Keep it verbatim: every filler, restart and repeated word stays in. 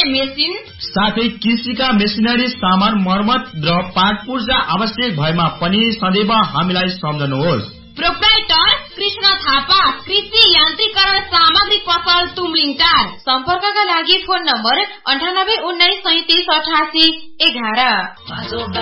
गर्ने मेसिन साथै कृषिका मेसिनरी सामान मर्मत र पार्ट पुर्जा आवश्यक भएमा पनि सदैव हामीलाई सम्झनुहोस्। प्रोप्राइटर कृष्ण थापा, कृषि यान्त्रिकरण सामग्री पसल तुमलिङ चार। सम्पर्कका लागि फोन नम्बर अन्ठानब्बे उन्नाइस सैतिस अठासी एघार।